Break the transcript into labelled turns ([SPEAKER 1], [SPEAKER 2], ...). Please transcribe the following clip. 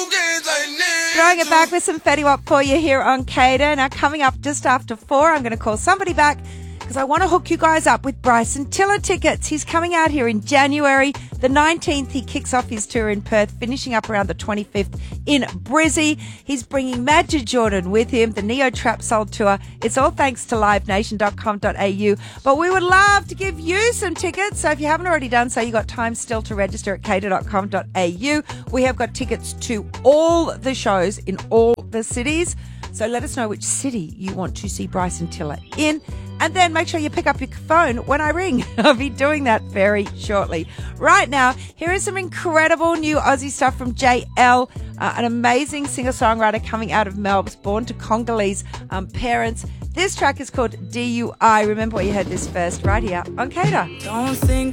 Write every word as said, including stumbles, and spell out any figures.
[SPEAKER 1] Throwing it back with some Fetty Wap for you here on Cater. Now, coming up just after four, I'm going to call somebody back because I want to hook you guys up with Bryson Tiller tickets. He's coming out here in January the nineteenth. He kicks off his tour in Perth, finishing up around the twenty-fifth in Brizzy. He's bringing Majid Jordan with him, the Neo Trap Soul Tour. It's all thanks to live nation dot com dot a u. But we would love to give you some tickets. So if you haven't already done so, you've got time still to register at cater dot com dot a u. We have got tickets to all the shows in all the cities. So let us know which city you want to see Bryson Tiller in. And then make sure you pick up your phone when I ring. I'll be doing that very shortly. Right now, here is some incredible new Aussie stuff from J L, uh, an amazing singer-songwriter coming out of Melbourne, born to Congolese um, parents. This track is called D U I. Remember where you heard this first, right here on Cater.
[SPEAKER 2] Don't think